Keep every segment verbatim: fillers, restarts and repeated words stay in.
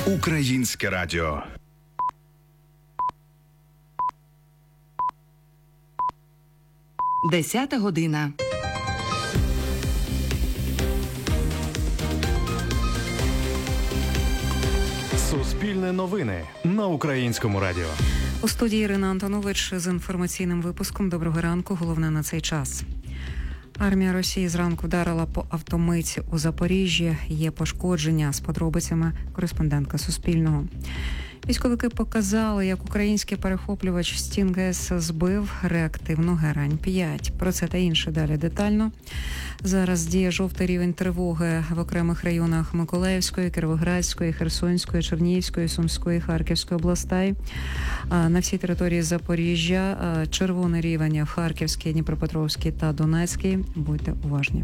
Українське радіо. Десята година. Суспільне новини на Українському радіо. У студії Ірина Антонович з інформаційним випуском. Доброго ранку. Головне на цей час. Армія Росії зранку вдарила по автомийці у Запоріжжі. Є пошкодження. З подробицями кореспондентка Суспільного. Військовики показали, як український перехоплювач Стінг-С збив реактивну Герань п'ять. Про це та інше далі детально. Зараз діє жовтий рівень тривоги в окремих районах Миколаївської, Кіровоградської, Херсонської, Чернігівської, Сумської, Харківської областей. На всій території Запоріжжя червоний рівень в Харківській, Дніпропетровській та Донецькій. Будьте уважні.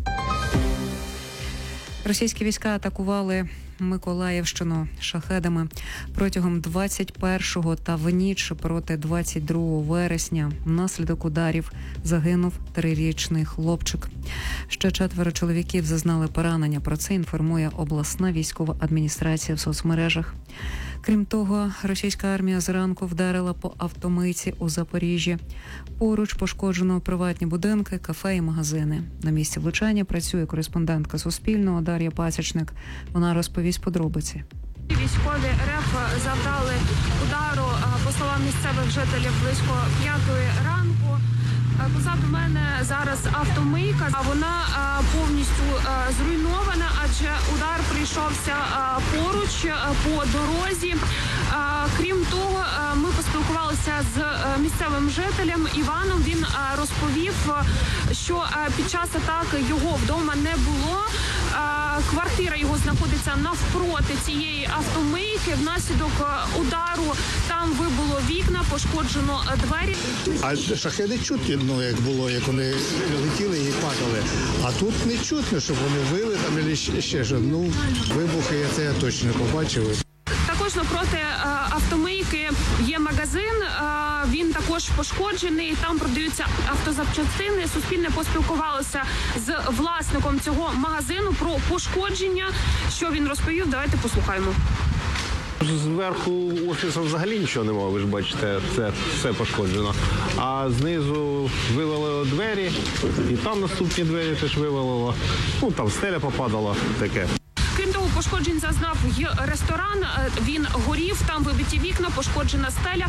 Російські війська атакували Миколаївщину шахедами протягом двадцять першого та в ніч проти двадцять другого вересня. Внаслідок ударів загинув трирічний хлопчик. Ще четверо чоловіків зазнали поранення. Про це інформує обласна військова адміністрація в соцмережах. Крім того, російська армія зранку вдарила по автомийці у Запоріжжі. Поруч пошкоджено приватні будинки, кафе і магазини. На місці влучання працює кореспондентка Суспільного Дар'я Пасічник. Вона розповість подробиці. Військові РФ завдали удару, по словам місцевих жителів, близько п'ятої ранку. Позаду мене зараз автомийка, а вона повністю зруйнована, адже удар прийшовся поруч по дорозі. Крім того, ми поспілкувалися з місцевим жителем Іваном. Він розповів, що під час атаки його вдома не було. Квартира його знаходиться навпроти цієї автомийки. Внаслідок удару там вибуло вікна, пошкоджено двері. А шахеди чутно, ну, як було, як вони летіли і падали. А тут не чутно, щоб вони вили там або ще що. Ну, вибухи я це я точно не побачив. Також напроти автомийки є магазин, він також пошкоджений, там продаються автозапчастини. Суспільне поспілкувалося з власником цього магазину про пошкодження. Що він розповів, давайте послухаємо. Зверху офісу взагалі нічого немає, ви ж бачите, це все пошкоджено. А знизу вивалило двері, і там наступні двері теж вивалило. Ну, там стеля попадала, таке. Крім того, пошкоджень зазнав і ресторан, він горів, там вибиті вікна, пошкоджена стеля.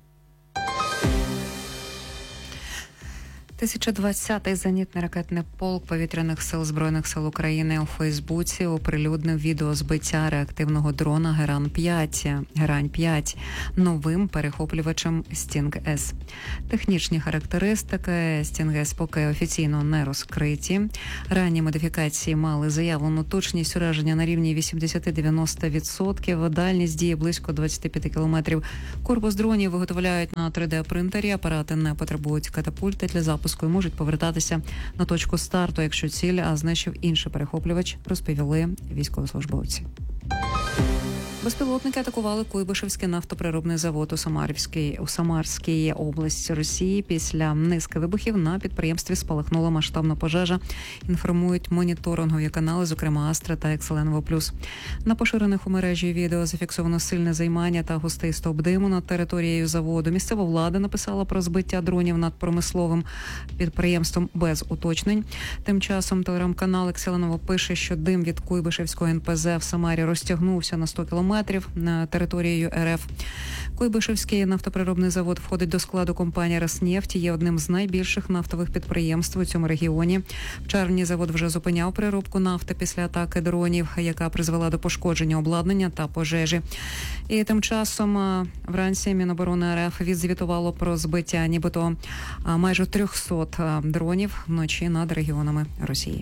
тисяча двадцятий зенітний ракетний полк Повітряних сил Збройних сил України у Фейсбуці оприлюднив відео збиття реактивного дрона Герань п'ять. Герань п'ять новим перехоплювачем Стінг-С. Технічні характеристики Стінг-С поки офіційно не розкриті. Ранні модифікації мали заявлену точність ураження на рівні вісімдесят-дев'яносто відсотків, дальність дії близько двадцять п'ять кілометрів. Корпус дронів виготовляють на три де-принтері, апарати не потребують катапульти для запуску і можуть повертатися на точку старту, якщо ціль знищив інший перехоплювач, розповіли військовослужбовці. Безпілотники атакували Куйбишевський нафтопереробний завод у Самарській, у Самарській області Росії. Після низки вибухів на підприємстві спалахнула масштабна пожежа. Інформують моніторингові канали, зокрема Астра та Екселенво Плюс. На поширених у мережі відео зафіксовано сильне займання та густий стовп диму над територією заводу. Місцева влада написала про збиття дронів над промисловим підприємством без уточнень. Тим часом телеграм-канал Екселенво пише, що дим від Куйбишевського ен пе зет в Самарі розтягнувся на сто кілометрів на територією ер еф. Куйбишевський нафтопереробний завод входить до складу компанії «Роснефть», є одним з найбільших нафтових підприємств у цьому регіоні. В червні завод вже зупиняв переробку нафти після атаки дронів, яка призвела до пошкодження обладнання та пожежі. І тим часом вранці Міноборони ер еф відзвітувало про збиття нібито майже триста дронів вночі над регіонами Росії.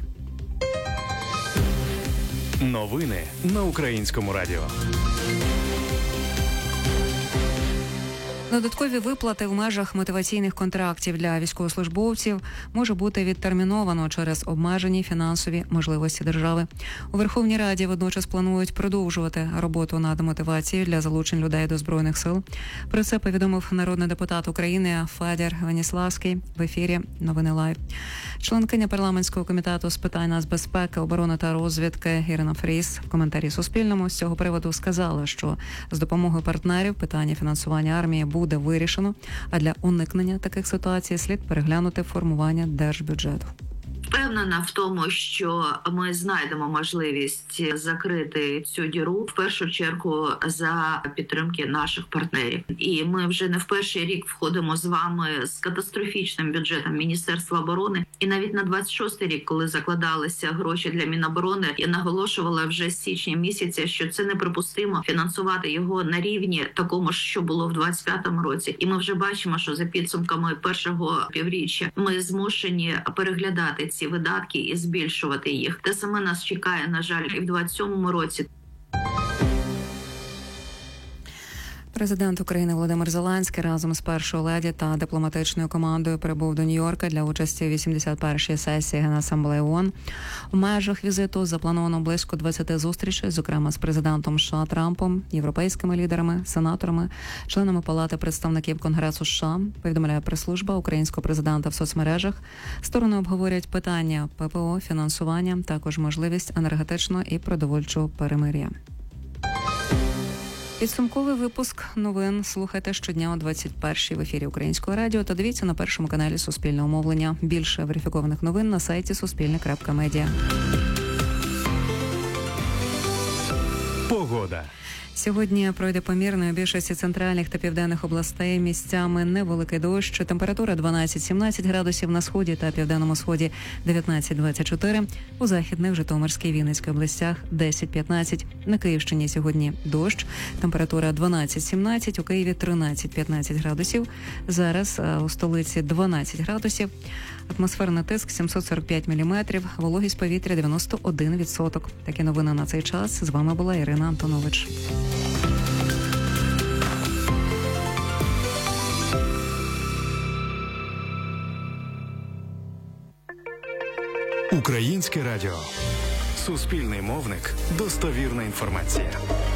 Новини на Українському радіо. Додаткові виплати в межах мотиваційних контрактів для військовослужбовців може бути відтерміновано через обмежені фінансові можливості держави. У Верховній Раді водночас планують продовжувати роботу над мотивацією для залучень людей до Збройних сил. Про це повідомив народний депутат України Федір Веніславський в ефірі «Новини Лайв». Членкиня парламентського комітету з питань нацбезпеки, оборони та розвідки Ірина Фріз в коментарі Суспільному з цього приводу сказала, що з допомогою партнерів питання фінансування армії буде вирішено, а для уникнення таких ситуацій слід переглянути формування держбюджету. Впевнена в тому, що ми знайдемо можливість закрити цю діру в першу чергу за підтримки наших партнерів. І ми вже не в перший рік входимо з вами з катастрофічним бюджетом Міністерства оборони. І навіть на двадцять шостий рік, коли закладалися гроші для Міноборони, я наголошувала вже з січня місяця, що це неприпустимо фінансувати його на рівні такому ж, що було в двадцять п'ятому році. І ми вже бачимо, що за підсумками першого півріччя ми змушені переглядати ці видатки і збільшувати їх. Те саме нас чекає, на жаль, і в двадцять сьомому році. Президент України Володимир Зеленський разом з першою леді та дипломатичною командою прибув до Нью-Йорка для участі у вісімдесят першій сесії Генасамблеї ООН. У межах візиту заплановано близько двадцяти зустрічей, зокрема з президентом США Трампом, європейськими лідерами, сенаторами, членами Палати представників Конгресу США, повідомляє прес-служба українського президента в соцмережах. Сторони обговорять питання ППО, фінансування, також можливість енергетичного і продовольчого перемир'я. Підсумковий випуск новин слухайте щодня о двадцять першій в ефірі Українського радіо та дивіться на першому каналі Суспільного мовлення. Більше верифікованих новин на сайті суспільне крапка медіа. Погода. Сьогодні пройде помірно у більшості центральних та південних областей. Місцями невеликий дощ. Температура дванадцять-сімнадцять градусів на сході та південному сході дев'ятнадцять-двадцять чотири. У західних, Житомирській, Вінницькій областях десять-п'ятнадцять. На Київщині сьогодні дощ. Температура дванадцять-сімнадцять, у Києві тринадцять-п'ятнадцять градусів. Зараз у столиці дванадцять градусів. Атмосферний тиск сімсот сорок п'ять міліметрів. Вологість повітря дев'яносто один відсоток. Такі новини на цей час. З вами була Ірина Антонович. Українське радіо. Суспільний мовник. Достовірна інформація.